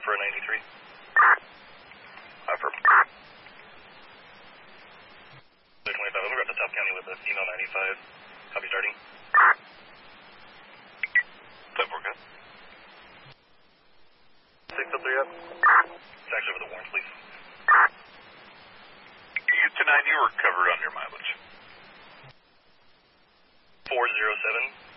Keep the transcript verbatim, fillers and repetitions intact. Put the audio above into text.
for a ninety-three. Affirm. twenty-five, over at the South County with a female ninety-five. Copy starting. ten four, good. six oh three up. Tax over the warrants, please. U two nine, you were covered on your mileage. four zero seven.